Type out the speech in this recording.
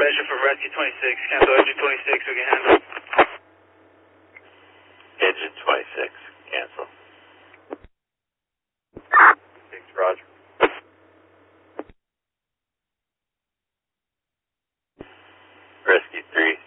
information from Rescue 26. Cancel Engine 26, we can handle. Engine 26, cancel. 6, roger. Rescue 3,